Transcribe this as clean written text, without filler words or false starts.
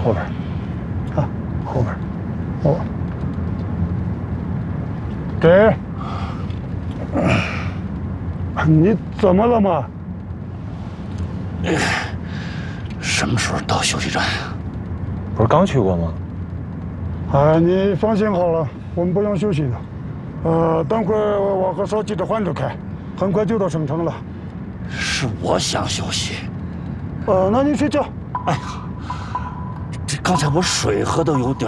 后边，啊，后边，哦，对，你怎么了嘛？ 什么时候到休息站呀？ 不是刚去过吗？ 哎，你放心好了，我们不用休息的。等会儿我和少记者换着开，很快就到省城了。 是我想休息。 那你睡觉。 哎呀，这刚才我水喝的有点。